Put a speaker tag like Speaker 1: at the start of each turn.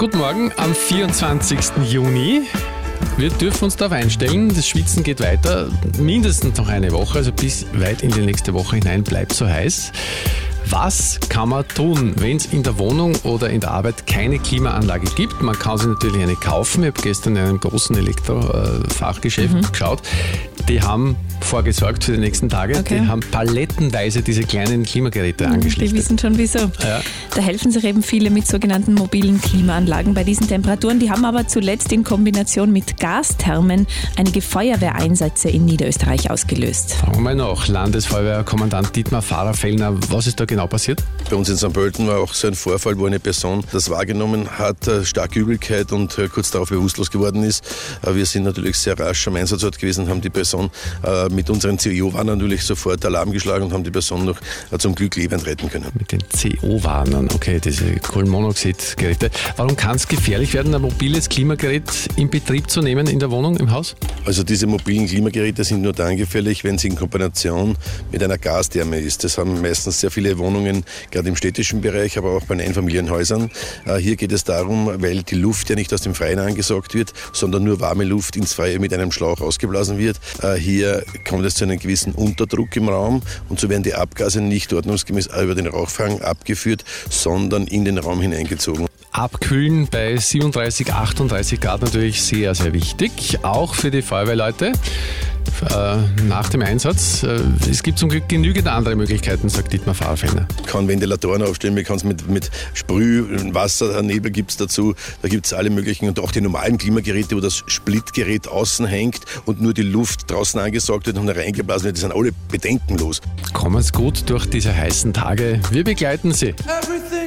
Speaker 1: Guten Morgen am 24. Juni. Wir dürfen uns darauf einstellen, das Schwitzen geht weiter, mindestens noch eine Woche, also bis weit in die nächste Woche hinein bleibt so heiß. Was kann man tun, wenn es in der Wohnung oder in der Arbeit keine Klimaanlage gibt? Man kann sich natürlich eine kaufen. Ich habe gestern in einem großen Elektrofachgeschäft geschaut. Die haben vorgesorgt für die nächsten Tage. Okay. Die haben palettenweise diese kleinen Klimageräte angeschlossen.
Speaker 2: Die wissen schon wieso.
Speaker 1: Ja.
Speaker 2: Da helfen sich eben viele mit sogenannten mobilen Klimaanlagen bei diesen Temperaturen. Die haben aber zuletzt in Kombination mit Gasthermen einige Feuerwehreinsätze in Niederösterreich ausgelöst.
Speaker 1: Fragen wir mal nach. Landesfeuerwehrkommandant Dietmar Pfarrer-Fellner, was ist da genau passiert?
Speaker 3: Bei uns in St. Pölten war auch so ein Vorfall, wo eine Person das wahrgenommen hat, starke Übelkeit und kurz darauf bewusstlos geworden ist. Wir sind natürlich sehr rasch am Einsatzort gewesen, haben die Person mit unseren CO-Warnern natürlich sofort Alarm geschlagen und haben die Person noch zum Glück lebend retten können.
Speaker 1: Mit den CO-Warnern, okay, diese Kohlenmonoxidgeräte. Warum kann es gefährlich werden, ein mobiles Klimagerät in Betrieb zu nehmen in der Wohnung, im Haus?
Speaker 3: Also diese mobilen Klimageräte sind nur dann gefährlich, wenn sie in Kombination mit einer Gastherme ist. Das haben meistens sehr viele Wohnungen, gerade im städtischen Bereich, aber auch bei den Einfamilienhäusern. Hier geht es darum, weil die Luft ja nicht aus dem Freien angesaugt wird, sondern nur warme Luft ins Freie mit einem Schlauch ausgeblasen wird. Hier kommt es zu einem gewissen Unterdruck im Raum und so werden die Abgase nicht ordnungsgemäß über den Rauchfang abgeführt, sondern in den Raum hineingezogen.
Speaker 1: Abkühlen bei 37, 38 Grad natürlich sehr, sehr wichtig, auch für die Feuerwehrleute. Nach dem Einsatz. Es gibt zum Glück genügend andere Möglichkeiten, sagt Dietmar Pfarrer-Fellner.
Speaker 3: Man kann Ventilatoren aufstellen, man kann es mit Sprühwasser, Nebel gibt es dazu, da gibt es alle möglichen und auch die normalen Klimageräte, wo das Splitgerät außen hängt und nur die Luft draußen angesaugt wird und hereingeblasen wird, die sind alle bedenkenlos.
Speaker 1: Kommen Sie gut durch diese heißen Tage. Wir begleiten Sie.